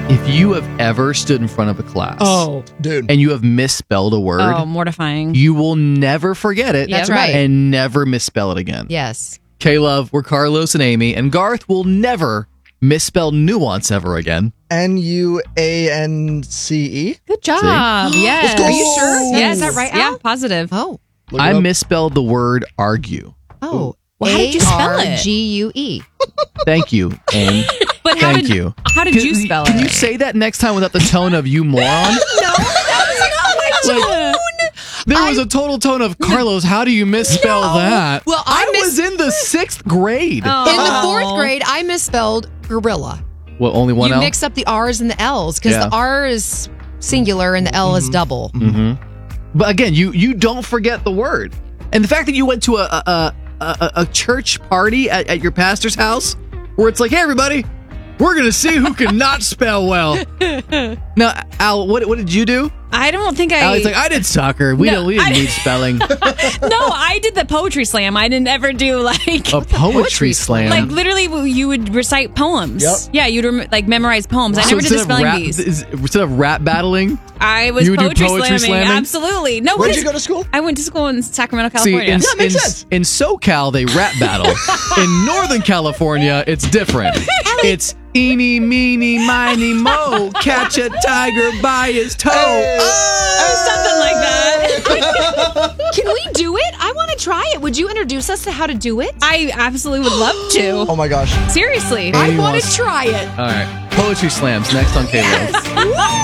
If you have ever stood in front of a class dude, and you have misspelled a word, mortifying. you will never forget it. That's right. And never misspell it again. Yes. K-Love, we're Carlos and Amy, and Garth will never misspell nuance ever again. Nuance. Good job. Yes. Let's go. Are you sure? Yeah, is that right, Al? Yeah, positive. Oh. I misspelled the word argue. Oh. Well, how did you spell it? ARGUE. Thank you, Amy. But Thank you. How did you spell it? Can you say that next time without the tone of you moron? There was a total tone of, Carlos, how do you misspell that? Well, I was in the 6th grade. In the 4th grade, I misspelled gorilla. Well, only one You L? mix up the R's and the L's because Yeah. the R is singular and the L is double. Mm-hmm. But again, you don't forget the word. And the fact that you went to a church party at your pastor's house where it's like, hey, everybody, we're going to see who can not spell well. Now, Al, what did you do? I don't think Al's like, I did soccer. We didn't need spelling. No, I did the poetry slam. I didn't ever do like A poetry slam. Like literally, you would recite poems. Yep. Yeah, you'd memorize poems. I So never did the instead of spelling rap- bees. Instead of rap battling, I was you would do poetry poetry slamming. slamming? Absolutely. No, Where'd because you go to school? I went to school in Sacramento, see, California. in SoCal, they rap battle. In Northern California, it's different. It's eeny, meeny, miny, mo, catch a tiger by his toe. Something like that. Can we do it? I want to try it. Would you introduce us to how to do it? I absolutely would love to. Oh my gosh. Seriously. I Amy want wants- to try it. All right. Poetry slams next on K-Love.